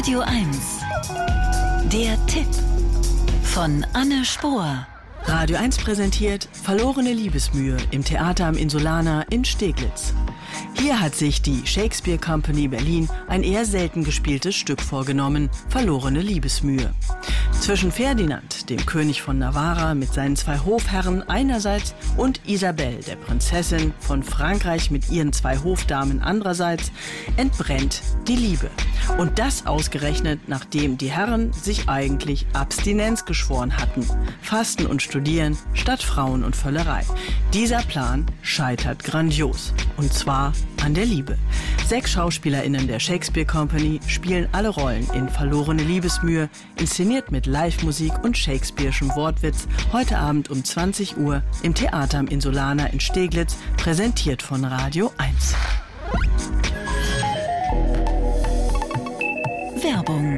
Radio 1. Der Tipp von Anne Spohr. Radio 1 präsentiert Verlorene Liebesmühe im Theater am Insulaner in Steglitz. Hier hat sich die Shakespeare Company Berlin ein eher selten gespieltes Stück vorgenommen, Verlorene Liebesmühe. Zwischen Ferdinand, dem König von Navarra mit seinen 2 Hofherren einerseits, und Isabelle, der Prinzessin von Frankreich mit ihren 2 Hofdamen andererseits, entbrennt die Liebe. Und das ausgerechnet, nachdem die Herren sich eigentlich Abstinenz geschworen hatten. Fasten und Studieren statt Frauen und Völlerei. Dieser Plan scheitert grandios. Und zwar an der Liebe. 6 SchauspielerInnen der Shakespeare Company spielen alle Rollen in Verlorene Liebesmühe, inszeniert mit Live-Musik und Shakespeare'schem Wortwitz, heute Abend um 20 Uhr im Theater am Insulaner in Steglitz, präsentiert von Radio 1. Werbung.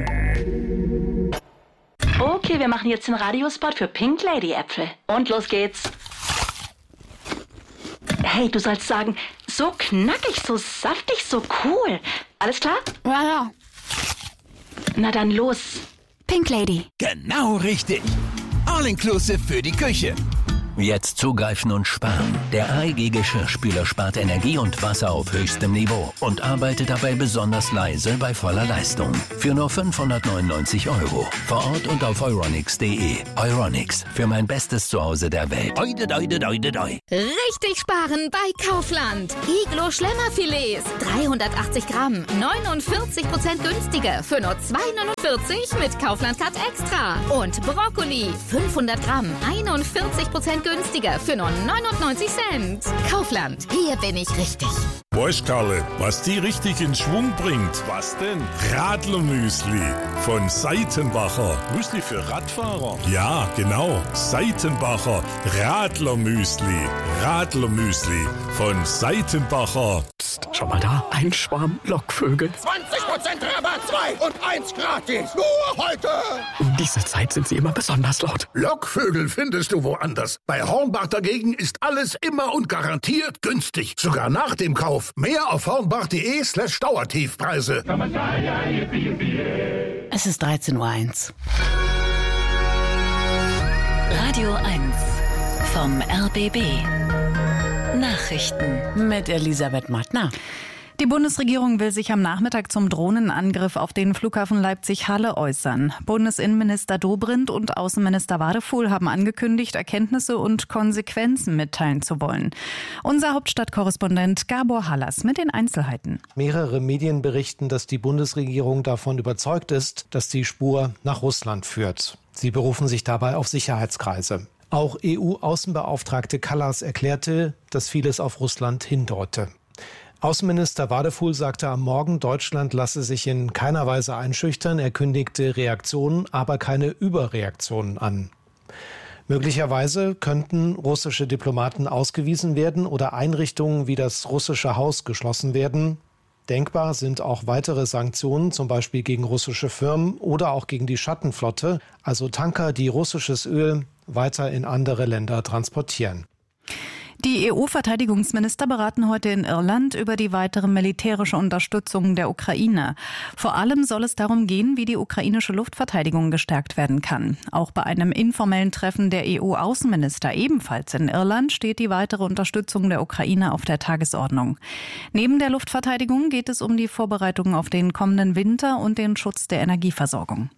Okay, wir machen jetzt den Radiospot für Pink Lady Äpfel. Und los geht's. Hey, du sollst sagen, so knackig, so saftig, so cool. Alles klar? Ja. Na dann los. Pink Lady. Genau richtig. All-inclusive für die Küche. Jetzt zugreifen und sparen. Der AEG Geschirrspüler spart Energie und Wasser auf höchstem Niveau und arbeitet dabei besonders leise bei voller Leistung. Für nur 599 €. Vor Ort und auf euronics.de. Euronics, für mein bestes Zuhause der Welt. Richtig sparen bei Kaufland. Iglo Schlemmerfilets. 380 Gramm. 49% günstiger. Für nur 2,49 mit Kaufland Cut Extra. Und Brokkoli. 500 Gramm. 41% günstiger. Für nur 99 Cent. Kaufland. Hier bin ich richtig. Weißt Karle, was die richtig in Schwung bringt? Was denn? Radlermüsli von Seitenbacher. Müsli für Radfahrer? Ja, genau. Seitenbacher Radlermüsli. Radlermüsli von Seitenbacher. Psst, schau mal da. Ein Schwarm Lockvögel. 20% Rabatt, 2 und 1 gratis. Nur heute. Um diese Zeit sind sie immer besonders laut. Lockvögel findest du woanders. Bei Hornbach dagegen ist alles immer und garantiert günstig. Sogar nach dem Kauf. Mehr auf hornbach.de/Dauertiefpreise. Es ist 13:01 Uhr. Radio 1 vom RBB. Nachrichten Mit Elisabeth Mattner. Die Bundesregierung will sich am Nachmittag zum Drohnenangriff auf den Flughafen Leipzig-Halle äußern. Bundesinnenminister Dobrindt und Außenminister Wadefuhl haben angekündigt, Erkenntnisse und Konsequenzen mitteilen zu wollen. Unser Hauptstadtkorrespondent Gabor Hallas mit den Einzelheiten. Mehrere Medien berichten, dass die Bundesregierung davon überzeugt ist, dass die Spur nach Russland führt. Sie berufen sich dabei auf Sicherheitskreise. Auch EU-Außenbeauftragte Kallas erklärte, dass vieles auf Russland hindeute. Außenminister Wadefuhl sagte am Morgen, Deutschland lasse sich in keiner Weise einschüchtern. Er kündigte Reaktionen, aber keine Überreaktionen an. Möglicherweise könnten russische Diplomaten ausgewiesen werden oder Einrichtungen wie das russische Haus geschlossen werden. Denkbar sind auch weitere Sanktionen, zum Beispiel gegen russische Firmen oder auch gegen die Schattenflotte, also Tanker, die russisches Öl weiter in andere Länder transportieren. Die EU-Verteidigungsminister beraten heute in Irland über die weitere militärische Unterstützung der Ukraine. Vor allem soll es darum gehen, wie die ukrainische Luftverteidigung gestärkt werden kann. Auch bei einem informellen Treffen der EU-Außenminister ebenfalls in Irland steht die weitere Unterstützung der Ukraine auf der Tagesordnung. Neben der Luftverteidigung geht es um die Vorbereitungen auf den kommenden Winter und den Schutz der Energieversorgung.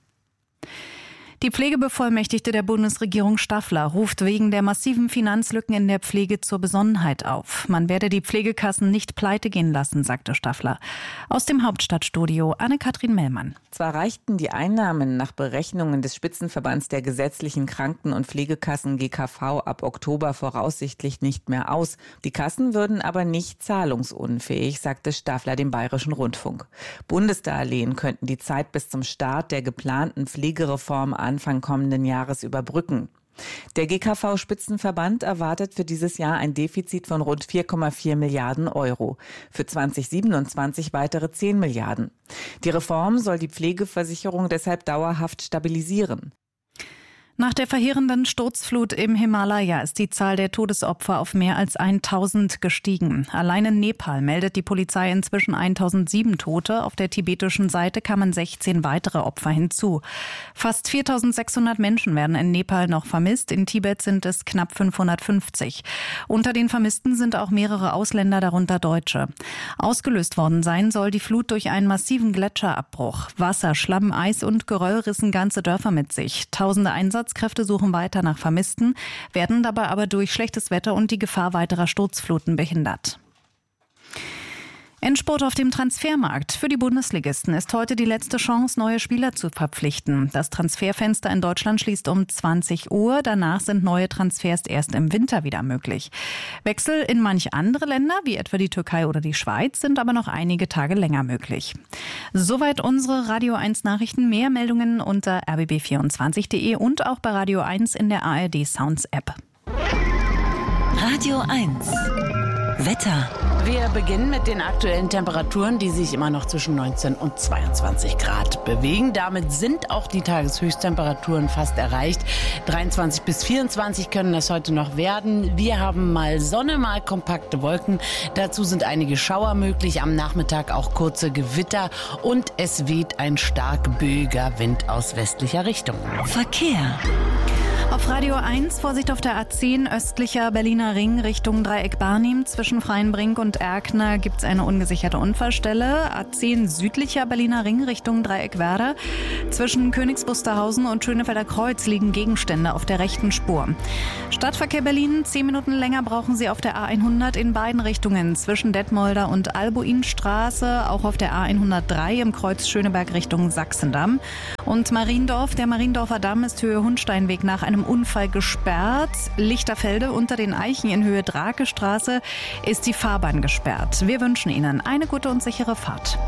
Die Pflegebevollmächtigte der Bundesregierung Staffler ruft wegen der massiven Finanzlücken in der Pflege zur Besonnenheit auf. Man werde die Pflegekassen nicht pleite gehen lassen, sagte Staffler. Aus dem Hauptstadtstudio Anne-Kathrin Mellmann. Zwar reichten die Einnahmen nach Berechnungen des Spitzenverbands der gesetzlichen Kranken- und Pflegekassen GKV ab Oktober voraussichtlich nicht mehr aus. Die Kassen würden aber nicht zahlungsunfähig, sagte Staffler dem Bayerischen Rundfunk. Bundesdarlehen könnten die Zeit bis zum Start der geplanten Pflegereform Anfang kommenden Jahres überbrücken. Der GKV-Spitzenverband erwartet für dieses Jahr ein Defizit von rund 4,4 Milliarden Euro. Für 2027 weitere 10 Milliarden. Die Reform soll die Pflegeversicherung deshalb dauerhaft stabilisieren. Nach der verheerenden Sturzflut im Himalaya ist die Zahl der Todesopfer auf mehr als 1000 gestiegen. Allein in Nepal meldet die Polizei inzwischen 1007 Tote. Auf der tibetischen Seite kamen 16 weitere Opfer hinzu. Fast 4600 Menschen werden in Nepal noch vermisst. In Tibet sind es knapp 550. Unter den Vermissten sind auch mehrere Ausländer, darunter Deutsche. Ausgelöst worden sein soll die Flut durch einen massiven Gletscherabbruch. Wasser, Schlamm, Eis und Geröll rissen ganze Dörfer mit sich. Tausende Einsatzkräfte suchen weiter nach Vermissten, werden dabei aber durch schlechtes Wetter und die Gefahr weiterer Sturzfluten behindert. Endspurt auf dem Transfermarkt. Für die Bundesligisten ist heute die letzte Chance, neue Spieler zu verpflichten. Das Transferfenster in Deutschland schließt um 20 Uhr. Danach sind neue Transfers erst im Winter wieder möglich. Wechsel in manch andere Länder, wie etwa die Türkei oder die Schweiz, sind aber noch einige Tage länger möglich. Soweit unsere Radio 1 Nachrichten. Mehr Meldungen unter rbb24.de und auch bei Radio 1 in der ARD Sounds App. Radio 1 Wetter. Wir beginnen mit den aktuellen Temperaturen, die sich immer noch zwischen 19 und 22 Grad bewegen. Damit sind auch die Tageshöchsttemperaturen fast erreicht. 23 bis 24 können das heute noch werden. Wir haben mal Sonne, mal kompakte Wolken. Dazu sind einige Schauer möglich, am Nachmittag auch kurze Gewitter und es weht ein stark böiger Wind aus westlicher Richtung. Verkehr. Auf Radio 1 Vorsicht auf der A10 östlicher Berliner Ring Richtung Dreieck Barnim. Zwischen Freienbrink und Erkner gibt es eine ungesicherte Unfallstelle. A10 südlicher Berliner Ring Richtung Dreieck Werder. Zwischen Königs Wusterhausen und Schönefelder Kreuz liegen Gegenstände auf der rechten Spur. Stadtverkehr Berlin, 10 Minuten länger brauchen Sie auf der A100 in beiden Richtungen. Zwischen Detmolder und Albuinstraße, auch auf der A103 im Kreuz Schöneberg Richtung Sachsendamm. Und Mariendorf, der Mariendorfer Damm ist Höhe Hundsteinweg nach einem Unfall gesperrt. Lichterfelde unter den Eichen in Höhe Drakestraße ist die Fahrbahn gesperrt. Wir wünschen Ihnen eine gute und sichere Fahrt.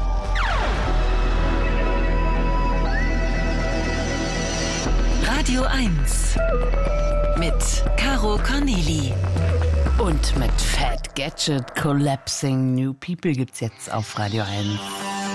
Radio 1 mit Caro Corneli. Und mit Fat Gadget Collapsing New People gibt's jetzt auf Radio 1.